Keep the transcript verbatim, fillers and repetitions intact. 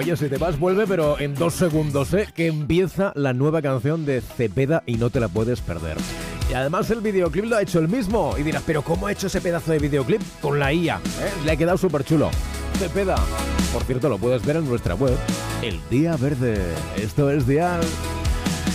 Oye, si te vas, vuelve, pero en dos segundos, ¿eh? Que empieza la nueva canción de Cepeda y no te la puedes perder. Y además el videoclip lo ha hecho el mismo. Y dirás, ¿pero cómo ha hecho ese pedazo de videoclip? Con la I A, ¿eh? Le ha quedado súper chulo. Cepeda. Por cierto, lo puedes ver en nuestra web. El Día Verde. Esto es Dial.